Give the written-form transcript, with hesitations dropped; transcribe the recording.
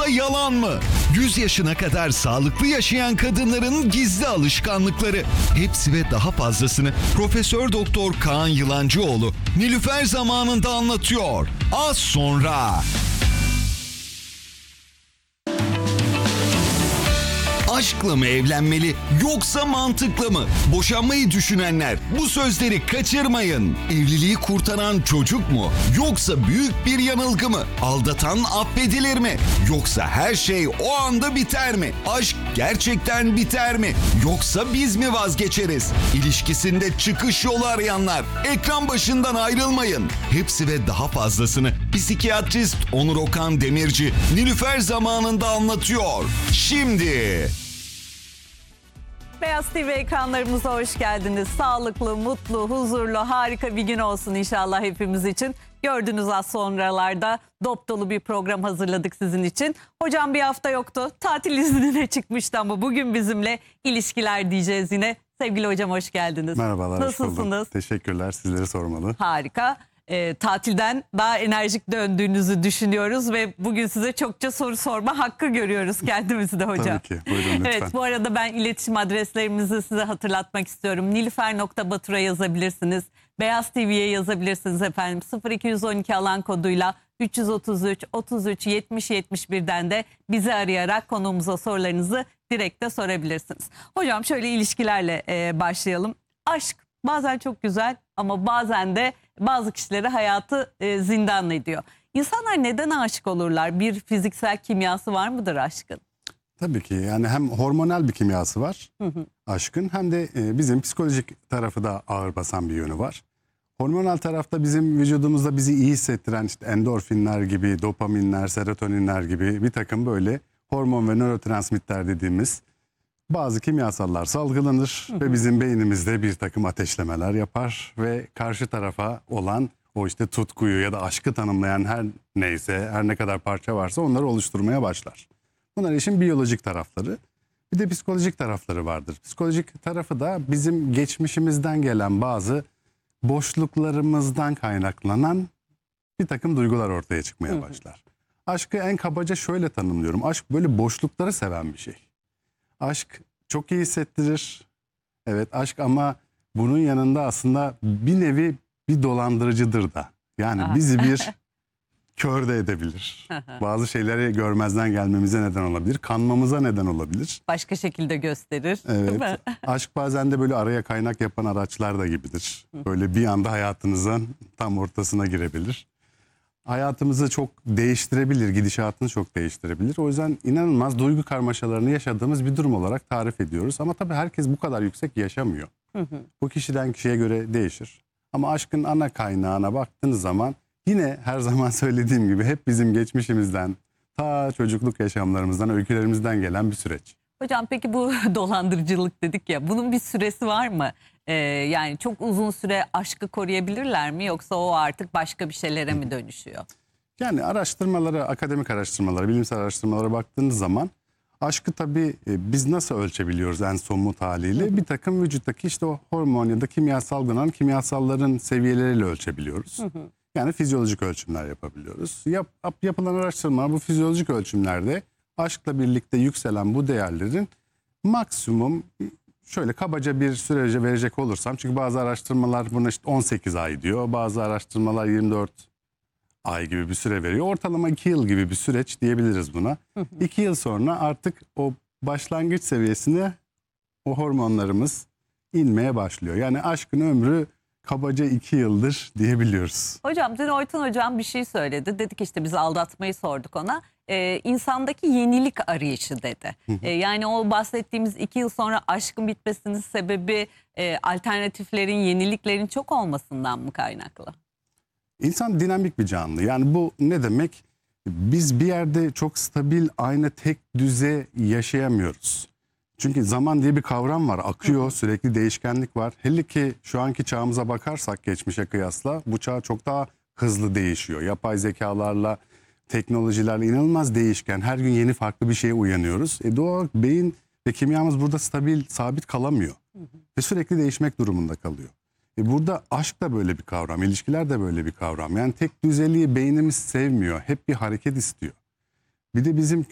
yoksa yalan mı? 100 yaşına kadar sağlıklı yaşayan kadınların gizli alışkanlıkları. Hepsi ve daha fazlasını Profesör Doktor Kaan Yılancıoğlu Nilüfer zamanında anlatıyor. Az sonra. Aşkla mı evlenmeli yoksa mantıklı mı? Boşanmayı düşünenler bu sözleri kaçırmayın. Evliliği kurtaran çocuk mu? Yoksa büyük bir yanılgı mı? Aldatan affedilir mi? Yoksa her şey o anda biter mi? Aşk gerçekten biter mi? Yoksa biz mi vazgeçeriz? İlişkisinde çıkış yolu arayanlar ekran başından ayrılmayın. Hepsi ve daha fazlasını psikiyatrist Onur Okan Demirci Nilüfer zamanında anlatıyor. Şimdi. Beyaz TV ekranlarımıza hoş geldiniz. Sağlıklı, mutlu, huzurlu, harika bir gün olsun inşallah hepimiz için. Gördünüz az sonralarda dop dolu bir program hazırladık sizin için. Hocam bir hafta yoktu. Tatil iznine çıkmıştı ama bugün bizimle ilişkiler diyeceğiz yine. Sevgili hocam hoş geldiniz. Merhabalar. Nasılsınız? Teşekkürler. Sizleri sormalı. Harika. Tatilden daha enerjik döndüğünüzü düşünüyoruz ve bugün size çokça soru sorma hakkı görüyoruz kendimizi de hocam. Tabii ki. Buyurun lütfen. Evet, bu arada ben iletişim adreslerimizi size hatırlatmak istiyorum. Nilüfer.batur'a yazabilirsiniz. Beyaz TV'ye yazabilirsiniz efendim. 0212 alan koduyla 333 33 70 71'den de bizi arayarak konuğumuza sorularınızı direkt de sorabilirsiniz. Hocam şöyle ilişkilerle başlayalım. Aşk bazen çok güzel ama bazen de bazı kişileri hayatı zindan ediyor. İnsanlar neden aşık olurlar? Bir fiziksel kimyası var mıdır aşkın? Tabii ki. Yani hem hormonal bir kimyası var aşkın, hem de bizim psikolojik tarafı da ağır basan bir yönü var. Hormonal tarafta bizim vücudumuzda bizi iyi hissettiren işte endorfinler gibi, dopaminler, serotoninler gibi bir takım böyle hormon ve nörotransmitter dediğimiz bazı kimyasallar salgılanır ve bizim beynimizde bir takım ateşlemeler yapar ve karşı tarafa olan o işte tutkuyu ya da aşkı tanımlayan her neyse, her ne kadar parça varsa onları oluşturmaya başlar. Bunlar işin biyolojik tarafları. Bir de psikolojik tarafları vardır. Psikolojik tarafı da bizim geçmişimizden gelen bazı boşluklarımızdan kaynaklanan bir takım duygular ortaya çıkmaya başlar. Aşkı en kabaca şöyle tanımlıyorum. Aşk böyle boşlukları seven bir şey. Aşk çok iyi hissettirir. Evet, aşk, ama bunun yanında aslında bir nevi bir dolandırıcıdır da. Yani bizi bir kör de edebilir. Bazı şeyleri görmezden gelmemize neden olabilir. Kanmamıza neden olabilir. Başka şekilde gösterir. Evet. Değil mi? Aşk bazen de böyle araya kaynak yapan araçlar da gibidir. Böyle bir anda hayatınızın tam ortasına girebilir. Hayatımızı çok değiştirebilir, gidişatını çok değiştirebilir. O yüzden inanılmaz duygu karmaşalarını yaşadığımız bir durum olarak tarif ediyoruz. Ama tabii herkes bu kadar yüksek yaşamıyor. Bu kişiden kişiye göre değişir. Ama aşkın ana kaynağına baktığınız zaman yine her zaman söylediğim gibi hep bizim geçmişimizden, ta çocukluk yaşamlarımızdan, öykülerimizden gelen bir süreç. Hocam peki bu dolandırıcılık dedik ya, bunun bir süresi var mı? Yani çok uzun süre aşkı koruyabilirler mi, yoksa o artık başka bir şeylere mi dönüşüyor? Yani araştırmalara, akademik araştırmalara, bilimsel araştırmalara baktığınız zaman aşkı tabii biz nasıl ölçebiliyoruz en somut haliyle? Bir takım vücuttaki işte o hormon ya da salgılanan kimyasalların seviyeleriyle ölçebiliyoruz. Yani fizyolojik ölçümler yapabiliyoruz. Yapılan araştırmalar bu fizyolojik ölçümlerde aşkla birlikte yükselen bu değerlerin maksimum, şöyle kabaca bir sürece verecek olursam, çünkü bazı araştırmalar buna işte 18 ay diyor, bazı araştırmalar 24 ay gibi bir süre veriyor. Ortalama 2 yıl gibi bir süreç diyebiliriz buna. 2 yıl sonra artık o başlangıç seviyesine o hormonlarımız inmeye başlıyor. Yani aşkın ömrü kabaca 2 yıldır diyebiliyoruz. Hocam dün Oytun hocam bir şey söyledi. Dedik işte biz aldatmayı sorduk ona. İnsandaki yenilik arayışı dedi. Yani o bahsettiğimiz 2 yıl sonra aşkın bitmesinin sebebi alternatiflerin, yeniliklerin çok olmasından mı kaynaklı? İnsan dinamik bir canlı. Yani bu ne demek? Biz bir yerde çok stabil, aynı tek düze yaşayamıyoruz. Çünkü zaman diye bir kavram var. Akıyor, sürekli değişkenlik var. Hele ki şu anki çağımıza bakarsak geçmişe kıyasla bu çağ çok daha hızlı değişiyor. Yapay zekalarla, teknolojilerle inanılmaz değişken. Her gün yeni farklı bir şeye uyanıyoruz. Doğal beyin ve kimyamız burada stabil, sabit kalamıyor. Ve sürekli değişmek durumunda kalıyor. Burada aşk da böyle bir kavram, ilişkiler de böyle bir kavram. Yani tek düzeliği beynimiz sevmiyor. Hep bir hareket istiyor. Bir de bizim